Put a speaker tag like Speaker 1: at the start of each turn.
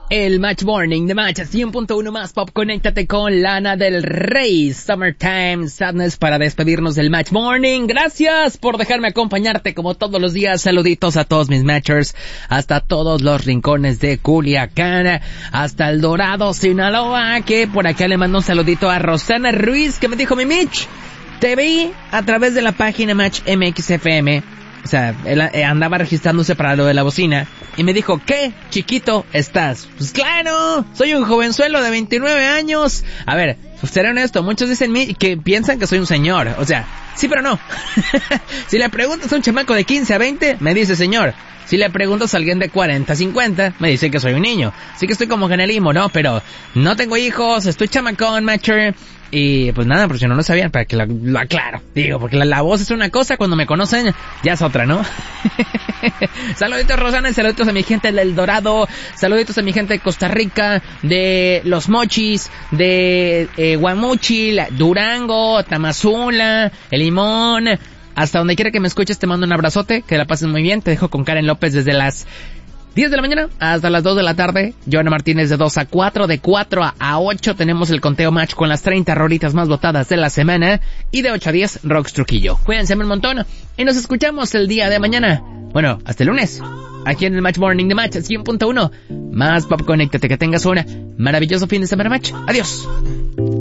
Speaker 1: El Match Morning de Match 100.1 más pop. Conéctate con Lana del Rey. Summertime Sadness para despedirnos del Match Morning. Gracias por dejarme acompañarte como todos los días. Saluditos a todos mis matchers, hasta todos los rincones de Culiacán, hasta El Dorado, Sinaloa, que por acá le mando un saludito a Rosana Ruiz, que me dijo: mi Mitch, te vi a través de la página Match MXFM. O sea, él andaba registrándose para lo de la bocina y me dijo: ¿qué chiquito estás? Pues claro, soy un jovenzuelo de 29 años. A ver, seré honesto, muchos dicen que piensan que soy un señor. O sea, sí pero no. Si le preguntas a un chamaco de 15 a 20, me dice señor. Si le preguntas a alguien de 40 a 50, me dice que soy un niño. Así que estoy como generalismo, ¿no? Pero no tengo hijos, estoy chamacón, matcher. Y pues nada, porque si no lo sabían, para que lo aclaro. Digo, porque la voz es una cosa, cuando me conocen ya es otra, ¿no? Saluditos Rosana, saluditos a mi gente del Dorado, saluditos a mi gente de Costa Rica, de Los Mochis, de Guamuchi, Durango, Tamazula, El Limón. Hasta donde quiera que me escuches te mando un abrazote, que la pases muy bien. Te dejo con Karen López desde las 10 de la mañana hasta las 2 de la tarde. Joana Martínez de 2 a 4, de 4 a 8 tenemos el conteo Match con las 30 rolitas más votadas de la semana. Y de 8 a 10, Rox Trujillo. Cuídense un montón y nos escuchamos el día de mañana. Bueno, hasta el lunes, aquí en el Match Morning de Match 100.1. Más pop, conéctate, que tengas un maravilloso fin de semana, Match. Adiós.